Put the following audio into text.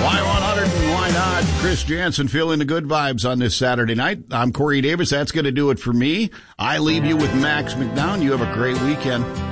Why 100 and why not? Chris Jansen feeling the good vibes on this Saturday night. I'm Corey Davis. That's going to do it for me. I leave you with Max McDowell. You have a great weekend.